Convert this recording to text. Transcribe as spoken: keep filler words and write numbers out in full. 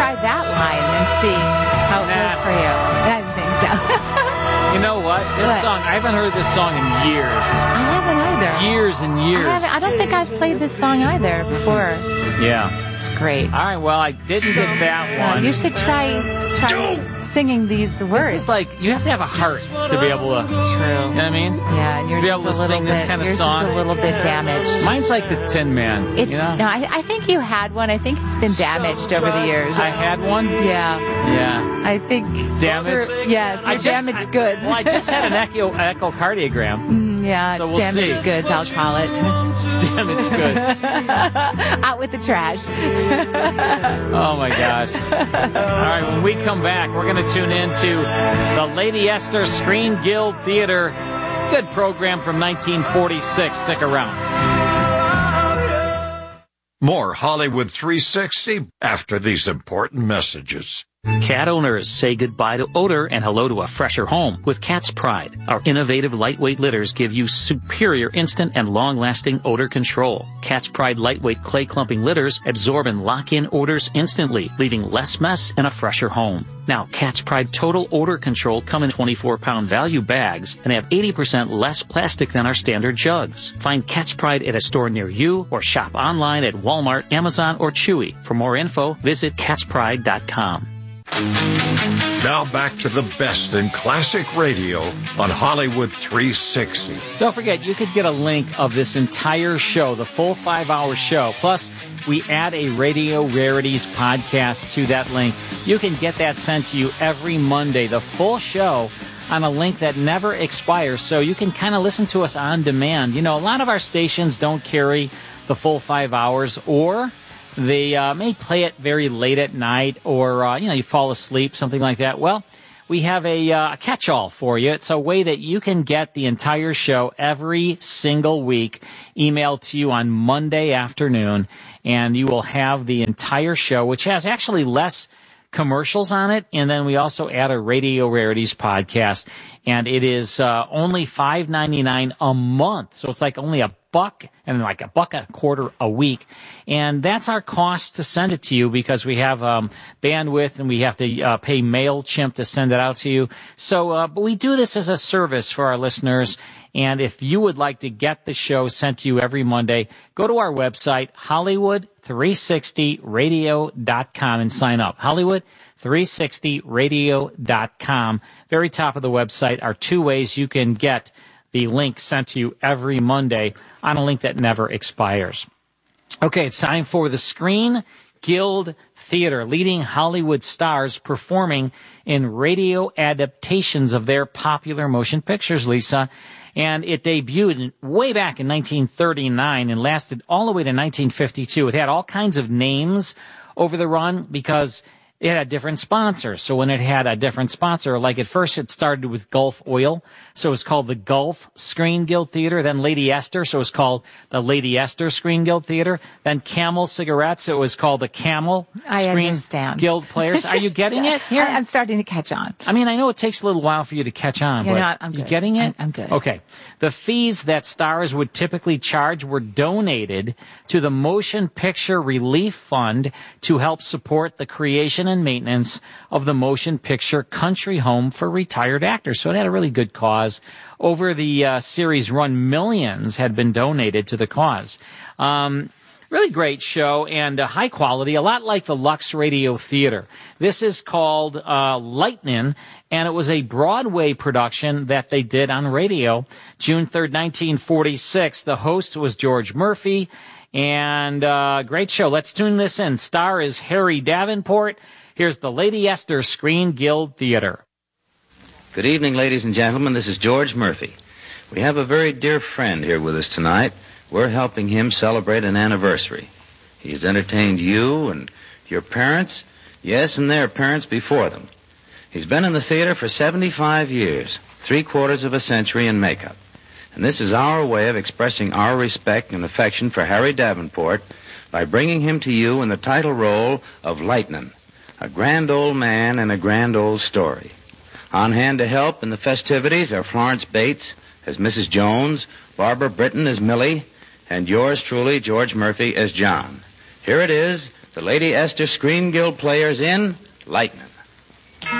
try that line and see how it Nah. goes for you. I didn't think so. You know what? This What? song, I haven't heard this song in years. I haven't either. Years and years. I, haven't, I don't think I've played this song either before. Yeah. It's great. All right, well, I didn't get that Uh, one. you should try try singing these words. This is like, you have to have a heart to be able to, True. you know what I mean? Yeah, and yours Be is able a to little sing this bit, kind of yours song. is a little bit damaged. Mine's like the Tin Man, It's you know? no, I, I think you had one. I think it's been damaged over the years. I had one? Yeah, Yeah. I think Damaged? your- Yes, your I just- damaged I- goods. Well, I just had an echo, echocardiogram. Mm, yeah, So we'll damaged see. goods. I'll call it. Damaged goods. Out with the trash. Oh, my gosh. All right, when we come back, we're going to tune into the Lady Esther Screen Guild Theater. Good program from nineteen forty-six. Stick around. More Hollywood three sixty after these important messages. Cat owners say goodbye to odor and hello to a fresher home with Cat's Pride. Our innovative lightweight litters give you superior instant and long-lasting odor control. Cat's Pride lightweight clay clumping litters absorb and lock in odors instantly, leaving less mess and a fresher home. Now, Cat's Pride Total Odor Control come in twenty-four pound value bags and have eighty percent less plastic than our standard jugs. Find Cat's Pride at a store near you or shop online at Walmart, Amazon, or Chewy. For more info, visit cats pride dot com. Now back to the best in classic radio on Hollywood three sixty. Don't forget, you could get a link of this entire show, the full five-hour show. Plus, we add a Radio Rarities podcast to that link. You can get that sent to you every Monday, the full show, on a link that never expires, so you can kind of listen to us on demand. You know, a lot of our stations don't carry the full five hours, or they uh, may play it very late at night, or, uh, you know, you fall asleep, something like that. Well, we have a uh, catch-all for you. It's a way that you can get the entire show every single week emailed to you on Monday afternoon, and you will have the entire show, which has actually less commercials on it, and then we also add a Radio Rarities podcast, and it is uh, only five ninety-nine a month, so it's like only a buck and like a buck and a quarter a week, and that's our cost to send it to you because we have um, bandwidth and we have to uh, pay MailChimp to send it out to you. So, uh, but we do this as a service for our listeners. And if you would like to get the show sent to you every Monday, go to our website, Hollywood three sixty radio dot com, and sign up. Hollywood three sixty radio dot com. Very top of the website are two ways you can get the link sent to you every Monday on a link that never expires. Okay, it's time for the Screen Guild Theater, leading Hollywood stars performing in radio adaptations of their popular motion pictures, Lisa. And it debuted way back in nineteen thirty-nine and lasted all the way to nineteen fifty-two. It had all kinds of names over the run because it had different sponsors. So when it had a different sponsor, like at first it started with Gulf Oil, so it was called the Gulf Screen Guild Theater. Then Lady Esther, so it was called the Lady Esther Screen Guild Theater. Then Camel Cigarettes, so it was called the Camel I Screen understand. Guild Players. Are you getting it here? I, I'm starting to catch on. I mean, I know it takes a little while for you to catch on, You but know, I'm you good. getting it? I'm- I'm good. Okay. The fees that stars would typically charge were donated to the Motion Picture Relief Fund to help support the creation and maintenance of the Motion Picture Country Home for Retired Actors. So it had a really good cause. Over the uh, series run, millions had been donated to the cause. Um, Really great show and uh, high quality, a lot like the Lux Radio Theater. This is called uh, Lightnin', and it was a Broadway production that they did on radio. June third, nineteen forty-six. The host was George Murphy, and uh, great show. Let's tune this in. Star is Harry Davenport. Here's the Lady Esther Screen Guild Theater. Good evening, ladies and gentlemen. This is George Murphy. We have a very dear friend here with us tonight. We're helping him celebrate an anniversary. He's entertained you and your parents, yes, and their parents before them. He's been in the theater for seventy-five years, three quarters of a century in makeup. And this is our way of expressing our respect and affection for Harry Davenport by bringing him to you in the title role of Lightnin', a grand old man and a grand old story. On hand to help in the festivities are Florence Bates as Missus Jones, Barbara Britton as Millie, and yours truly, George Murphy, as John. Here it is, the Lady Esther Screen Guild players in Lightning.